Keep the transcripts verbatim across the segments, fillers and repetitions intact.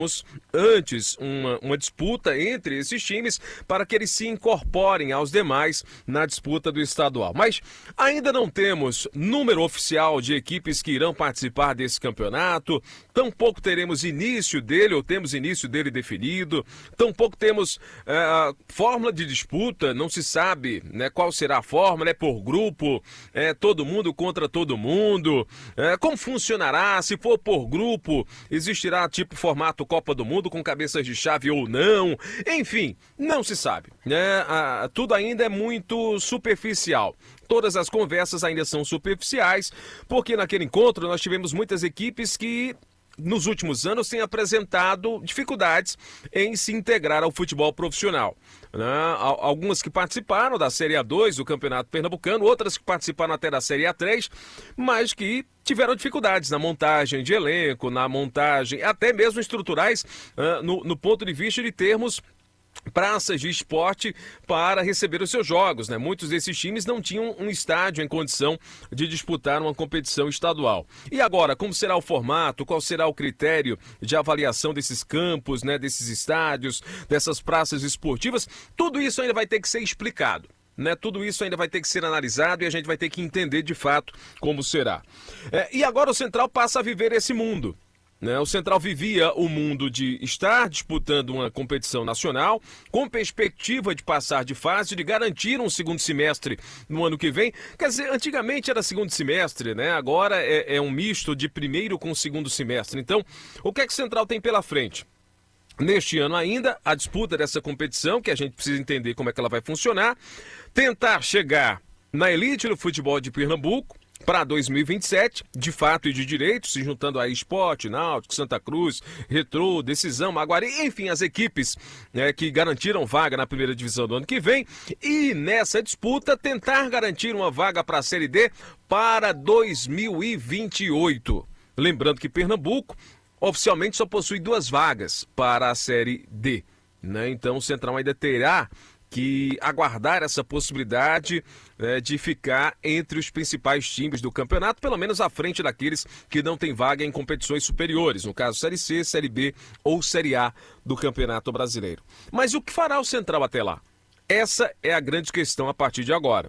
antes uma, uma disputa entre esses times para que eles se incorporem aos demais na disputa do estadual. Mas ainda não temos número oficial de equipes que irão participar desse campeonato, tampouco teremos início dele, ou temos início dele definido, tampouco temos é, fórmula de disputa, não se sabe, né, qual será a fórmula, é por grupo, é todo mundo contra todo mundo, é, como funcionará, se for por grupo, existirá tipo formato Copa do Mundo com cabeças de chave ou não, enfim, não se sabe, né? Ah, tudo ainda é muito superficial. Todas as conversas ainda são superficiais, porque naquele encontro nós tivemos muitas equipes que nos últimos anos têm apresentado dificuldades em se integrar ao futebol profissional, né? Algumas que participaram da Série A dois do Campeonato Pernambucano, outras que participaram até da Série A três, mas que tiveram dificuldades na montagem de elenco, na montagem, até mesmo estruturais, uh, no, no ponto de vista de termos praças de esporte para receber os seus jogos, né? Muitos desses times não tinham um estádio em condição de disputar uma competição estadual. E agora, como será o formato, qual será o critério de avaliação desses campos, né? Desses estádios, dessas praças esportivas, tudo isso ainda vai ter que ser explicado, né? Tudo isso ainda vai ter que ser analisado e a gente vai ter que entender de fato como será. É, e agora o Central passa a viver esse mundo. O Central vivia o mundo de estar disputando uma competição nacional, com perspectiva de passar de fase, de garantir um segundo semestre no ano que vem. Quer dizer, antigamente era segundo semestre, né? Agora é, é um misto de primeiro com segundo semestre. Então, o que é que o Central tem pela frente? Neste ano ainda, a disputa dessa competição, que a gente precisa entender como é que ela vai funcionar, tentar chegar na elite do futebol de Pernambuco, para dois mil e vinte e sete, de fato e de direito, se juntando a Sport, Náutico, Santa Cruz, Retrô, Decisão, Maguari, enfim, as equipes, né, que garantiram vaga na primeira divisão do ano que vem, e nessa disputa tentar garantir uma vaga para a Série D para dois mil e vinte e oito. Lembrando que Pernambuco oficialmente só possui duas vagas para a Série D, né? Então o Central ainda terá que aguardar essa possibilidade é, de ficar entre os principais times do campeonato, pelo menos à frente daqueles que não têm vaga em competições superiores, no caso Série C, Série B ou Série A do Campeonato Brasileiro. Mas o que fará o Central até lá? Essa é a grande questão a partir de agora.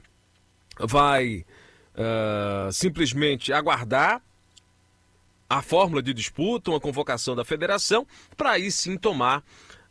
Vai uh, simplesmente aguardar a fórmula de disputa, uma convocação da federação, para aí sim tomar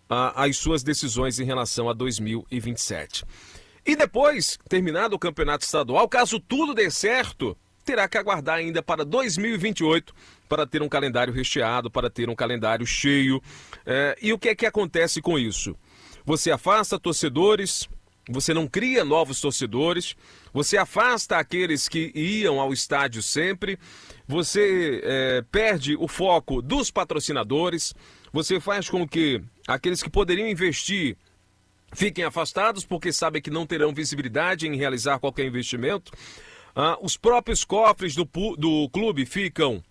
as suas decisões em relação a dois mil e vinte e sete. E depois, terminado o campeonato estadual, caso tudo dê certo, terá que aguardar ainda para dois mil e vinte e oito para ter um calendário recheado, para ter um calendário cheio. É, e o que é que acontece com isso? Você afasta torcedores, você não cria novos torcedores, você afasta aqueles que iam ao estádio sempre, você é, perde o foco dos patrocinadores, você faz com que aqueles que poderiam investir fiquem afastados porque sabem que não terão visibilidade em realizar qualquer investimento. Ah, os próprios cofres do, do clube ficam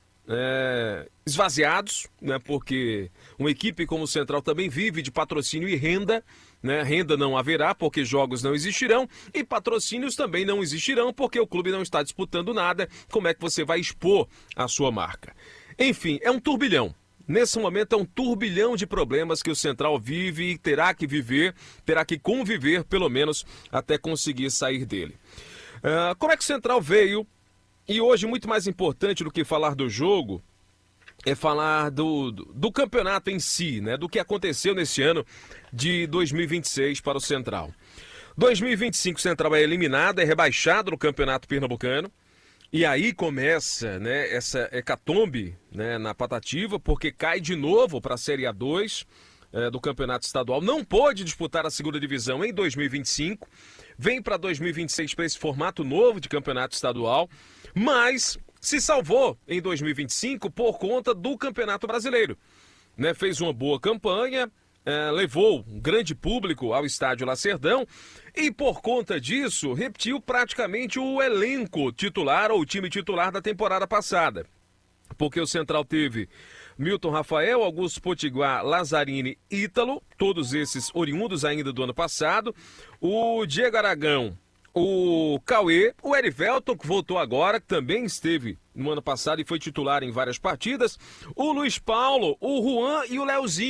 é, esvaziados, né, porque uma equipe como o Central também vive de patrocínio e renda, né? Renda não haverá porque jogos não existirão e patrocínios também não existirão porque o clube não está disputando nada. Como é que você vai expor a sua marca? Enfim, é um turbilhão. Nesse momento é um turbilhão de problemas que o Central vive e terá que viver, terá que conviver pelo menos até conseguir sair dele. Uh, como é que o Central veio? E hoje muito mais importante do que falar do jogo é falar do, do, do campeonato em si, né? Do que aconteceu nesse ano de dois mil e vinte e seis para o Central. dois mil e vinte e cinco o Central é eliminado, é rebaixado no Campeonato Pernambucano. E aí começa, né, essa hecatombe, né, na Patativa, porque cai de novo para a Série A dois é, do Campeonato Estadual. Não pôde disputar a segunda divisão em dois mil e vinte e cinco. Vem para dois mil e vinte e seis para esse formato novo de Campeonato Estadual. Mas se salvou em dois mil e vinte e cinco por conta do Campeonato Brasileiro, né? Fez uma boa campanha. É, levou um grande público ao estádio Lacerdão e por conta disso repetiu praticamente o elenco titular ou o time titular da temporada passada, porque o Central teve Milton Rafael, Augusto Potiguar, Lazzarini, Ítalo, todos esses oriundos ainda do ano passado, o Diego Aragão, o Cauê, o Erivelton, que voltou agora, que também esteve no ano passado e foi titular em várias partidas, o Luiz Paulo, o Juan e o Leozinho.